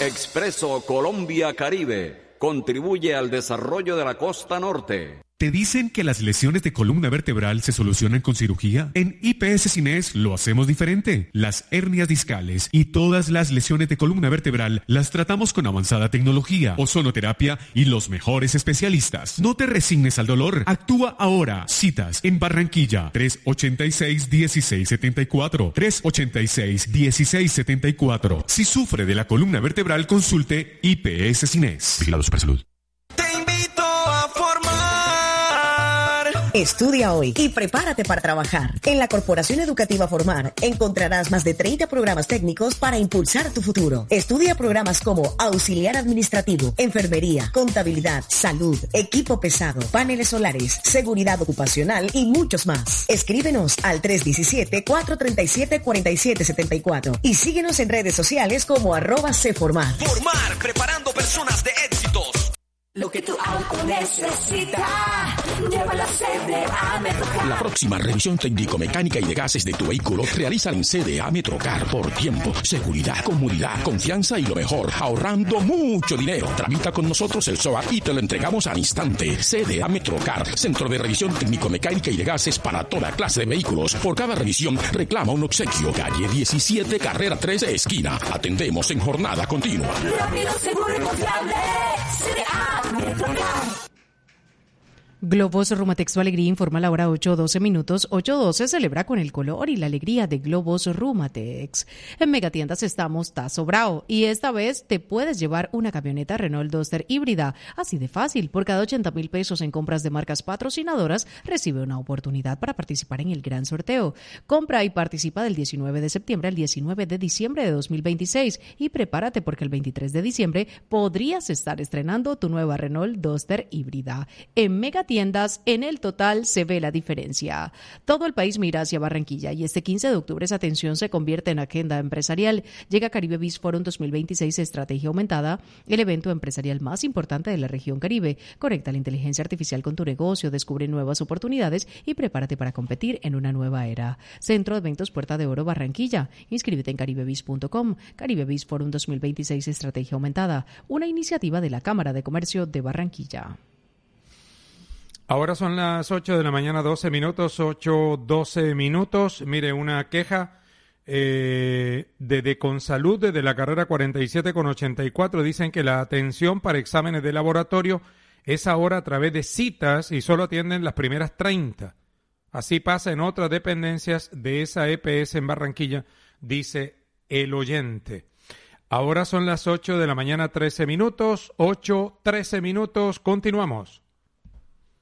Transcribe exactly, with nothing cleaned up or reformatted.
Expreso Colombia Caribe contribuye al desarrollo de la costa norte. ¿Te dicen que las lesiones de columna vertebral se solucionan con cirugía? En I P S Cines lo hacemos diferente. Las hernias discales y todas las lesiones de columna vertebral las tratamos con avanzada tecnología, ozonoterapia y los mejores especialistas. No te resignes al dolor. Actúa ahora. Citas en Barranquilla tres ochenta y seis, dieciséis setenta y cuatro. tres ochenta y seis, dieciséis setenta y cuatro. Si sufre de la columna vertebral, consulte I P S Cines. Vigilado Supersalud. Estudia hoy y prepárate para trabajar. En la Corporación Educativa Formar encontrarás más de treinta programas técnicos para impulsar tu futuro. Estudia programas como auxiliar administrativo, enfermería, contabilidad, salud, equipo pesado, paneles solares, seguridad ocupacional y muchos más. Escríbenos al tres diecisiete, cuatro treinta y siete, cuarenta y siete setenta y cuatro y síguenos en redes sociales como arroba cformar. Formar, preparando personas de éxitos. Lo que tu auto necesita, llévalo a C D A Metrocar. La próxima revisión técnico-mecánica y de gases de tu vehículo realiza en C D A Metrocar por tiempo, seguridad, comodidad, confianza y lo mejor, ahorrando mucho dinero. Tramita con nosotros el S O A y te lo entregamos al instante. C D A Metrocar, centro de revisión técnico-mecánica y de gases para toda clase de vehículos. Por cada revisión reclama un obsequio. Calle diecisiete, carrera tres, esquina. Atendemos en jornada continua. Rápido, seguro y confiable. C D A. Globos Rumatex, tu alegría, informa la hora ocho doce minutos. ocho doce celebra con el color y la alegría de Globos Rumatex. En Megatiendas estamos Tazo Bravo y esta vez te puedes llevar una camioneta Renault Duster híbrida. Así de fácil, por cada ochenta mil pesos en compras de marcas patrocinadoras, recibe una oportunidad para participar en el gran sorteo. Compra y participa del diecinueve de septiembre al diecinueve de diciembre de dos mil veintiséis y prepárate porque el veintitrés de diciembre podrías estar estrenando tu nueva Renault Duster híbrida. En Megatiendas Tiendas, en el total se ve la diferencia. Todo el país mira hacia Barranquilla y este quince de octubre esa atención se convierte en agenda empresarial. Llega Caribe Biz Forum dos mil veintiséis Estrategia Aumentada, el evento empresarial más importante de la región Caribe. Conecta la inteligencia artificial con tu negocio, descubre nuevas oportunidades y prepárate para competir en una nueva era. Centro de Eventos Puerta de Oro Barranquilla. Inscríbete en caribe biz punto com. Caribe Biz Forum dos mil veintiséis Estrategia Aumentada, una iniciativa de la Cámara de Comercio de Barranquilla. Ahora son las ocho de la mañana, doce minutos, ocho, doce minutos. Mire, una queja eh, de Deconsalud de la carrera cuarenta y siete con ochenta y cuatro. Dicen que la atención para exámenes de laboratorio es ahora a través de citas y solo atienden las primeras treinta. Así pasa en otras dependencias de esa E P S en Barranquilla, dice el oyente. Ahora son las ocho de la mañana, trece minutos, ocho, trece minutos, continuamos.